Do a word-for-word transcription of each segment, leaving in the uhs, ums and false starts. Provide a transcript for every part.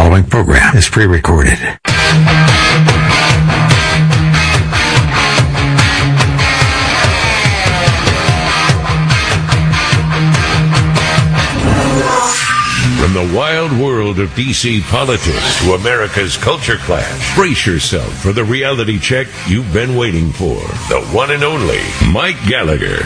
following program is pre-recorded. From the wild world of D C politics to America's culture clash, brace yourself for the reality check you've been waiting for. The one and only Mike Gallagher.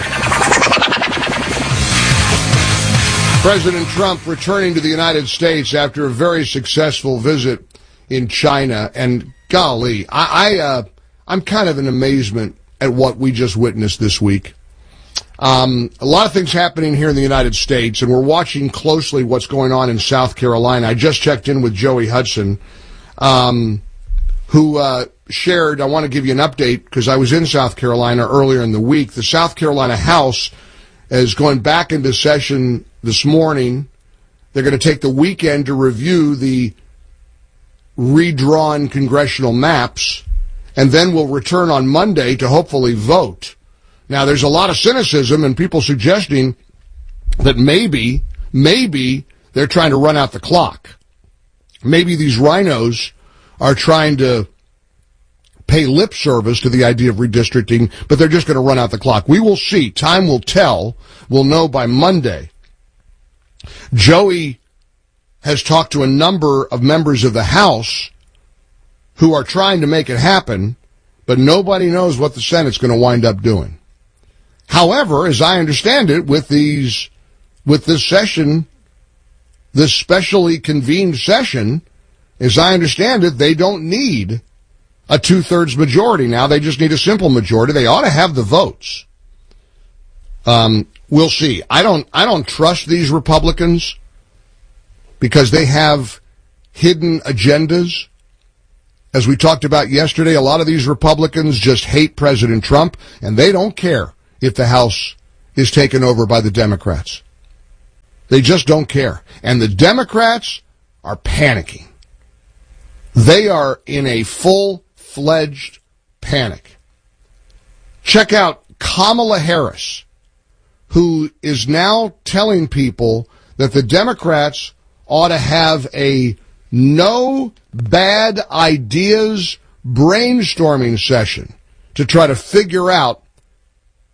President Trump returning to the United States after a very successful visit in China. And golly, I, I, uh, I'm kind of in amazement at what we just witnessed this week. Um, a lot of things happening here in the United States, and we're watching closely what's going on in South Carolina. I just checked in with Joey Hudson, um, who uh, shared, I want to give you an update because I was in South Carolina earlier in the week. The South Carolina House is going back into session this morning. They're going to take the weekend to review the redrawn congressional maps, and then we'll return on Monday to hopefully vote. Now, there's a lot of cynicism and people suggesting that maybe, maybe they're trying to run out the clock. Maybe these rhinos are trying to pay lip service to the idea of redistricting, but they're just going to run out the clock. We will see. Time will tell. We'll know by Monday. Joey has talked to a number of members of the House who are trying to make it happen, but nobody knows what the Senate's going to wind up doing. However, as I understand it, with these, with this session, this specially convened session, as I understand it, they don't need a two-thirds majority now. They just need a simple majority. They ought to have the votes. Um, we'll see. I don't, I don't trust these Republicans because they have hidden agendas. As we talked about yesterday, a lot of these Republicans just hate President Trump, and they don't care if the House is taken over by the Democrats. They just don't care. And the Democrats are panicking. They are in a full-fledged panic. Check out Kamala Harris, who is now telling people that the Democrats ought to have a no bad ideas brainstorming session to try to figure out